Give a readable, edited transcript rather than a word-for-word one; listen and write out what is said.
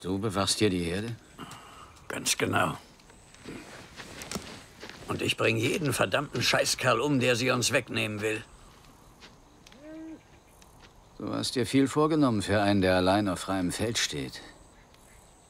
Du bewachst hier die Herde? Ganz genau. Und ich bringe jeden verdammten Scheißkerl um, der sie uns wegnehmen will. Du hast dir viel vorgenommen für einen, der allein auf freiem Feld steht.